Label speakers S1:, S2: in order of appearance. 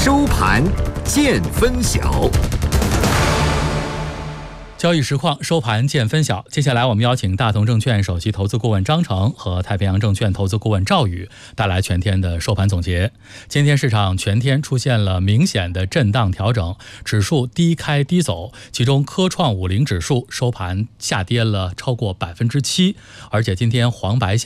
S1: 收盘见分晓。
S2: 交易实况收盘见分晓。接下来我们邀请大同证券首席投资顾问张成和太平洋证券投资顾问赵宇带来全天的收盘总结。今天市场全天出现了明显的震荡调整，指数低开低走，其中科创50指数收盘下跌了超过7%，而且今天黄白线